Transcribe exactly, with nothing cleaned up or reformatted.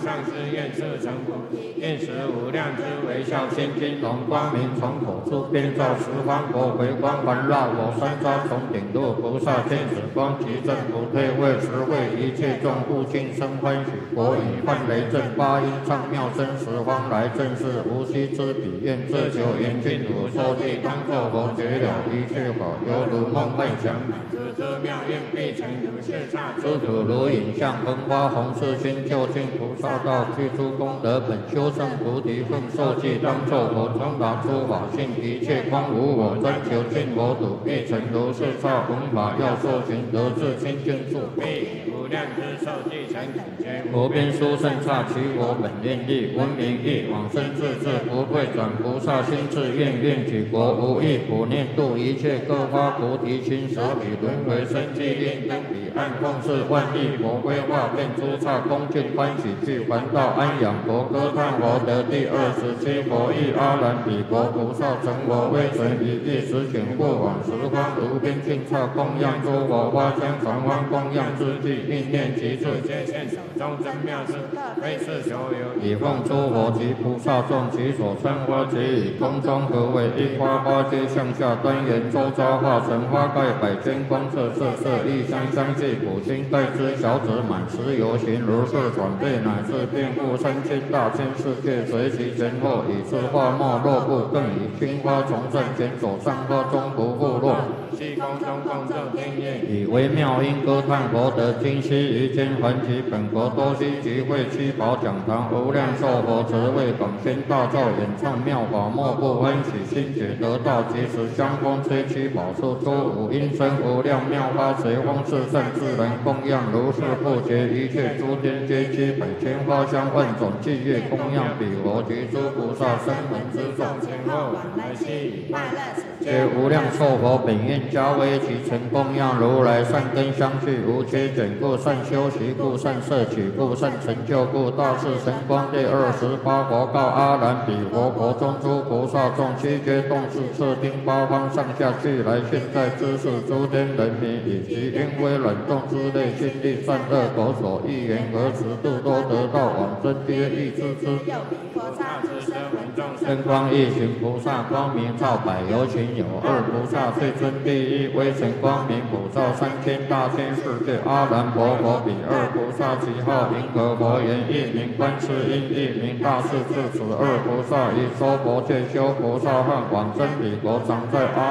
上师愿摄成菩提，愿使无量之微笑千金龙光明从口出，遍照十方国回光环绕我三匝从顶入菩萨见此光，即正不退，为实惠一切众护尽生欢喜。国语梵雷震八音唱妙声十方来，正是无须之彼愿自求严净土受地当作佛觉了一切法，犹如梦幻想乃知之妙愿必成如是刹诸土如影像风花红世心究竟菩萨道，具诸功德本修圣菩提奉受记当作佛，通达诸法性一切光无我，专求尽佛土必成如是刹。弘法要受寻得智清净处，必无量之受记成等觉无边殊胜刹，其我本愿力闻名义往生智智不退转菩萨心智愿愿举国无异普念度一切各发菩提心，舍彼轮回生机令登彼岸奉事万亿佛规划变诸刹恭敬欢喜具还道安养佛歌叹佛得第二十七佛意阿兰彼国菩萨成佛威神一意十选过往十方无边尽刹供养诸佛花香常欢供养之际应念其处皆现手中真妙事非是所有以奉诸佛及菩萨众其所生花皆以空中合为一花花皆向下端严周遭化成花盖百千光色色色异香香气普心盖之小子满十游行如是转变乃至遍覆三千大千世界随其前后以是花末落不更以青花重胜前所上花中不复落虚空中共奏天乐以微妙音歌叹佛得今昔于间还其本国多悉集会七宝讲堂无量寿佛慈为广宣大造演唱妙法莫不欢喜心觉得道即时香风吹七宝出诸五音声无量妙花随风四圣自然供养如是不绝一切诸天皆七百千花香万种伎乐供养彼佛及诸菩萨声闻之众前后往来悉以快乐皆无量寿佛本愿加为其成供养如来善根相续无缺减故善修习故善摄取故善成就故大士神光第二十八佛告阿兰彼佛国中诸菩萨众悉皆动是次丁八方上下俱来现在知识诸天人民以及因为冷冻之类心力善乐口所欲言何时度都得到往生皆欲知之又彼佛刹之声闻众生光一行菩萨光明照百有情有二菩萨最尊第一微尘光明普照三千大千世界阿兰佛佛彼二菩萨其号银河佛言一名观世音一名大势至此二菩萨以说佛戒修菩萨汉往生彼国常在阿